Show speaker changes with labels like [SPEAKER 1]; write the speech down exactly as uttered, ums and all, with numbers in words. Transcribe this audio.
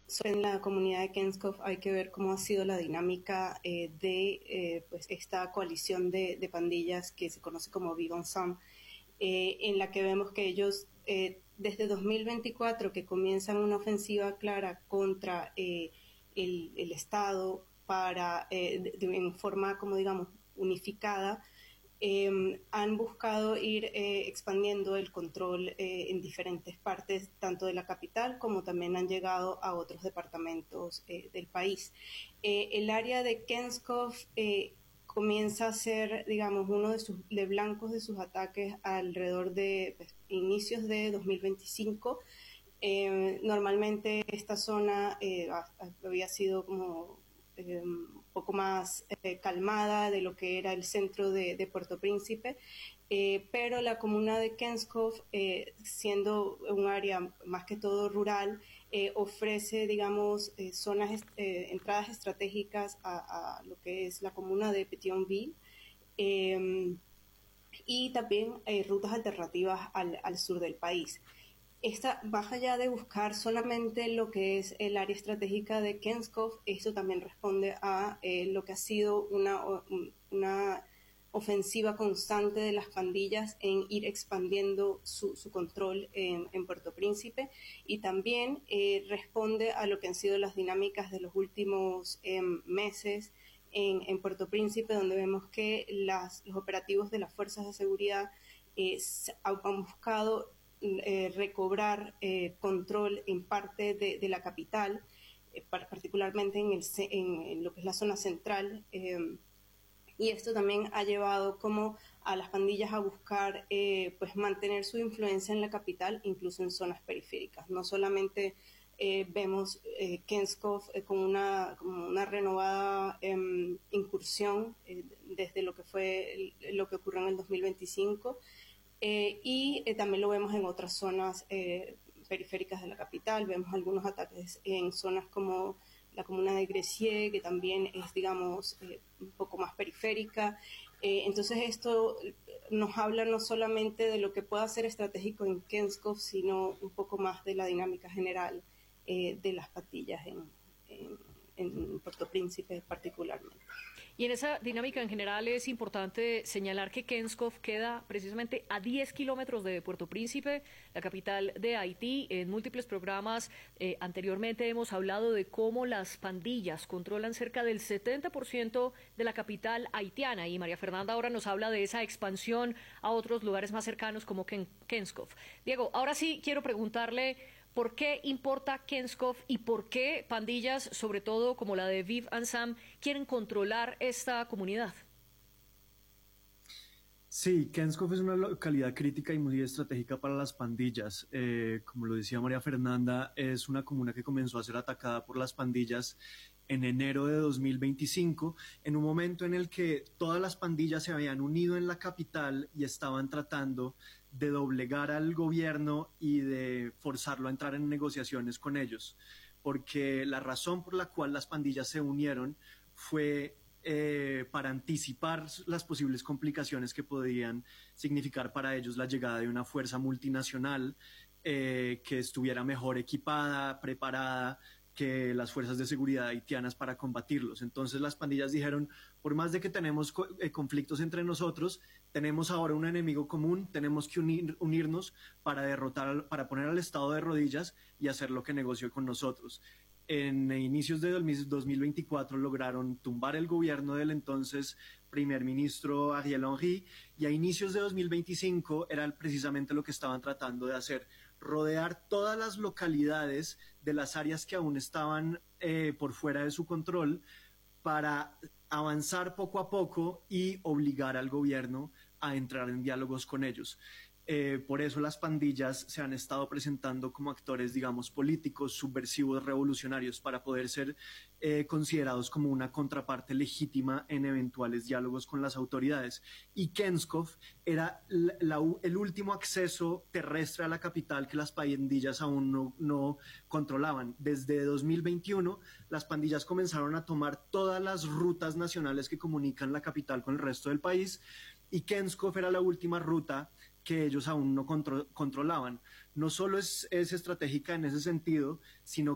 [SPEAKER 1] en la comunidad de Kenskov hay que ver cómo ha sido la dinámica eh, de eh, pues esta coalición de, de pandillas que se conoce como Vivre Ensemble, eh, en la que vemos que ellos eh, desde dos mil veinticuatro que comienzan una ofensiva clara contra eh, el, el Estado para eh, de, de, en forma como digamos unificada. Eh, han buscado ir eh, expandiendo el control eh, en diferentes partes, tanto de la capital como también han llegado a otros departamentos eh, del país. Eh, el área de Kenskov eh, comienza a ser, digamos, uno de sus de blancos de sus ataques alrededor de pues, inicios de dos mil veinticinco. Eh, normalmente esta zona eh, había sido como eh, un poco más eh, calmada de lo que era el centro de, de Puerto Príncipe, eh, pero la comuna de Kenskov, eh, siendo un área más que todo rural, eh, ofrece, digamos, eh, zonas, eh, entradas estratégicas a, a lo que es la comuna de Pétionville, eh, y también eh, rutas alternativas al, al sur del país. Esta, más allá de buscar solamente lo que es el área estratégica de Kenskov, esto también responde a eh, lo que ha sido una, una ofensiva constante de las pandillas en ir expandiendo su, su control en, en Puerto Príncipe, y también eh, responde a lo que han sido las dinámicas de los últimos eh, meses en, en Puerto Príncipe, donde vemos que las, los operativos de las fuerzas de seguridad eh, han buscado Eh, recobrar eh, control en parte de, de la capital, eh, particularmente en, el, en, en lo que es la zona central, eh, y esto también ha llevado como a las pandillas a buscar eh, pues mantener su influencia en la capital, incluso en zonas periféricas. No solamente eh, vemos eh, Kenskov eh, con una, como una renovada eh, incursión eh, desde lo que fue el, lo que ocurrió en el dos mil veinticinco, Eh, y eh, también lo vemos en otras zonas eh, periféricas de la capital. Vemos algunos ataques en zonas como la comuna de Grecier, que también es, digamos, eh, un poco más periférica. Eh, entonces esto nos habla no solamente de lo que pueda ser estratégico en Kenskov, sino un poco más de la dinámica general eh, de las pandillas en, en, en Puerto Príncipe particularmente.
[SPEAKER 2] Y en esa dinámica en general es importante señalar que Kenskov queda precisamente a diez kilómetros de Puerto Príncipe, la capital de Haití. En múltiples programas eh, anteriormente hemos hablado de cómo las pandillas controlan cerca del setenta por ciento de la capital haitiana, y María Fernanda ahora nos habla de esa expansión a otros lugares más cercanos como Ken Kenskov. Diego, ahora sí quiero preguntarle ¿por qué importa Kenskov y por qué pandillas, sobre todo como la de Vivre Ensemble, quieren controlar esta comunidad?
[SPEAKER 3] Sí, Kenskov es una localidad crítica y muy estratégica para las pandillas. Eh, como lo decía María Fernanda, es una comuna que comenzó a ser atacada por las pandillas en enero de dos mil veinticinco, en un momento en el que todas las pandillas se habían unido en la capital y estaban tratando de doblegar al gobierno y de forzarlo a entrar en negociaciones con ellos, porque la razón por la cual las pandillas se unieron fue eh, para anticipar las posibles complicaciones que podían significar para ellos la llegada de una fuerza multinacional eh, que estuviera mejor equipada, preparada que las fuerzas de seguridad haitianas para combatirlos. Entonces las pandillas dijeron, por más de que tenemos co eh, conflictos entre nosotros, tenemos ahora un enemigo común, tenemos que unir, unirnos para derrotar, para poner al Estado de rodillas y hacer lo que negoció con nosotros. En inicios de dos mil veinticuatro lograron tumbar el gobierno del entonces primer ministro Ariel Henry, y a inicios de dos mil veinticinco era precisamente lo que estaban tratando de hacer, rodear todas las localidades de las áreas que aún estaban eh, por fuera de su control para avanzar poco a poco y obligar al gobierno a entrar en diálogos con ellos. Eh, por eso las pandillas se han estado presentando como actores, digamos, políticos, subversivos, revolucionarios, para poder ser eh, considerados como una contraparte legítima en eventuales diálogos con las autoridades. Y Kenskov era la, la, el último acceso terrestre a la capital que las pandillas aún no, no controlaban. Desde dos mil veintiuno, las pandillas comenzaron a tomar todas las rutas nacionales que comunican la capital con el resto del país, y Kenskov era la última ruta que ellos aún no contro controlaban. No solo es, es estratégica en ese sentido, sino